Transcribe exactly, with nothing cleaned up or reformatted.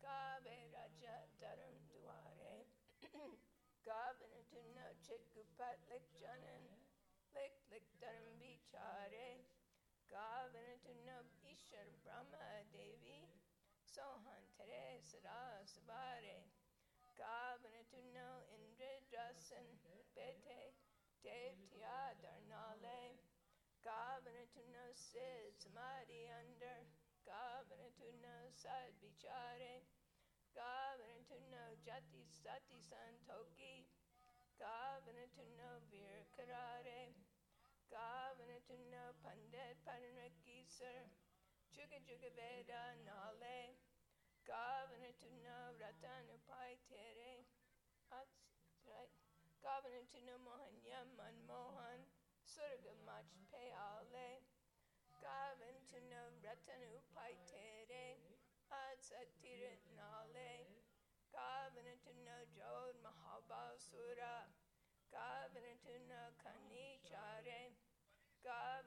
Kave Raja Dharam Duare Gavanatuna Chikupat Lik Janan Lik Lik Dharam Bichare Gavanatuna Ishar Brahma Devi Sohan Tere Sada Savare Gavanatuna Indradrasan Bete Devtya Darnale Gavanatuna Sid Samadhi under Gavanatuna Sad Bichare Gavanatuna Jati Sati Santoki Gavanatuna Vir Karare Gavanatuna Pandit Paranrakisar Juga Juga Veda Nale Gavanatuna Ratanupai Tere That's right. Gavanatuna Mohanya Manmohan Surga Mach Peale Gavanatuna Ratanupai Tere Adsatirat Nale Gavanatuna Jod Mahabasura Gavanatuna Kanichare Gavanatuna